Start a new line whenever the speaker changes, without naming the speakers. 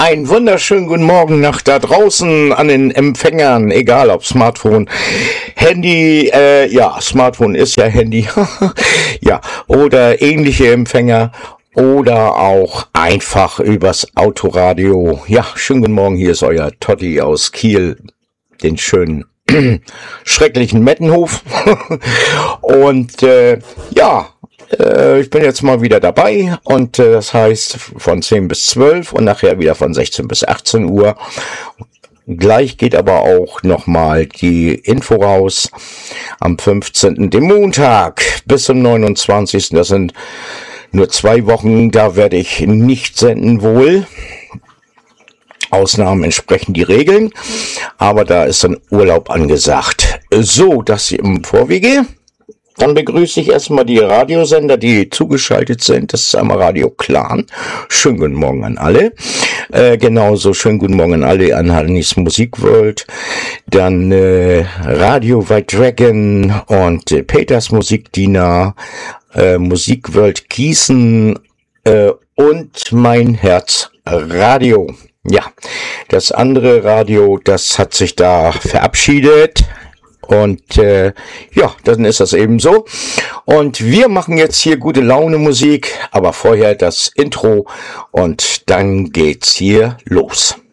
Einen wunderschönen guten Morgen nach da draußen an den Empfängern, egal ob Smartphone, Handy, Smartphone ist ja Handy, ja, oder ähnliche Empfänger oder auch einfach übers Autoradio. Ja, schönen guten Morgen, hier ist euer Totti aus Kiel, den schönen, schrecklichen Mettenhof. Und ich bin jetzt mal wieder dabei und das heißt von 10 bis 12 und nachher wieder von 16 bis 18 Uhr. Gleich geht aber auch nochmal die Info raus am 15., dem Montag, bis zum 29. Das sind nur 2 Wochen, da werde ich nicht senden wohl. Ausnahmen entsprechen die Regeln, aber da ist dann Urlaub angesagt. So, das hier im Vorwege. Dann begrüße ich erstmal die Radiosender, die zugeschaltet sind. Das ist einmal Radio Clan. Schönen guten Morgen an alle. Genauso schönen guten Morgen an alle an Hannis Musikworld. Dann Radio White Dragon und Peters Musikdiener, Musikworld Gießen und Mein Herz Radio. Ja, das andere Radio, das hat sich da verabschiedet. Und dann ist das eben so. Und wir machen jetzt hier gute Laune Musik, aber vorher das Intro und dann geht's hier los.